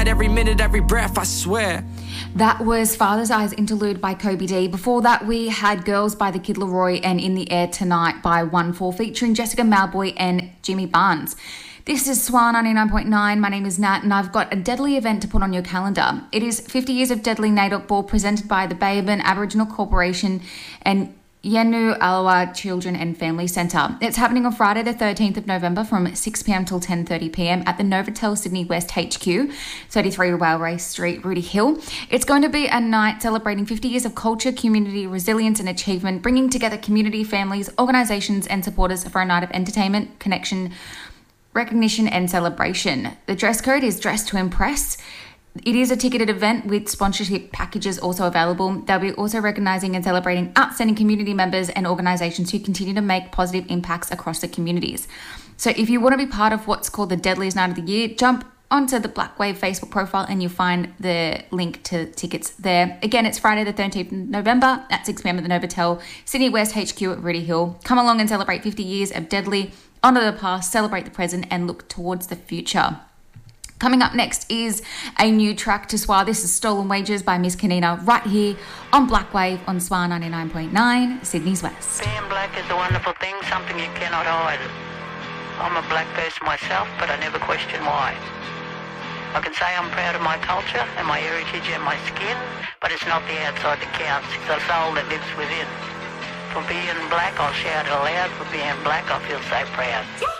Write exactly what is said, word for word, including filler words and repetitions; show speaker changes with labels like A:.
A: night, every minute, every breath, I swear.
B: That was Father's Eyes interlude by Kobe D. Before that, we had Girls by the Kid Laroi and In the Air Tonight by one four featuring Jessica Malboy and Jimmy Barnes. This is SWAR ninety-nine point nine. My name is Nat, and I've got a deadly event to put on your calendar. It is fifty years of Deadly NAIDOC Ball presented by the Bayaban Aboriginal Corporation and Yenu Alawa Children and Family Centre. It's happening on Friday the thirteenth of November from six p m till ten thirty p m at the Novotel Sydney West H Q, thirty-three Railway Street, Rooty Hill. It's going to be a night celebrating fifty years of culture, community, resilience and achievement, bringing together community, families, organisations and supporters for a night of entertainment, connection, recognition and celebration. The dress code is Dress to Impress. It is a ticketed event with sponsorship packages also available. They'll be also recognising and celebrating outstanding community members and organisations who continue to make positive impacts across the communities. So if you want to be part of what's called the Deadliest Night of the Year, jump onto the Black Wave Facebook profile and you'll find the link to tickets there. Again, it's Friday the thirteenth of November at six p m at the Novotel, Sydney West H Q at Rooty Hill. Come along and celebrate fifty years of Deadly, honour the past, celebrate the present and look towards the future. Coming up next is a new track to SWAR. This is Stolen Wages by Miss Kanina right here on Black Wave on SWAR ninety-nine point nine, Sydney's West.
C: Being black is a wonderful thing, something you cannot hide. I'm a black person myself, but I never question why. I can say I'm proud of my culture and my heritage and my skin, but it's not the outside that counts, it's the soul that lives within. For being black, I'll shout it aloud. For being black, I feel so proud.